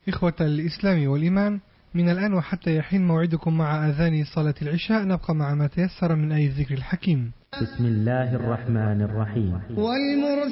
إخوة الإسلام والإيمان، من الآن وحتى يحين موعدكم مع أذان صلاة العشاء، نبقى مع ما تيسر من آية الذكر الحكيم. بسم الله الرحمن الرحيم.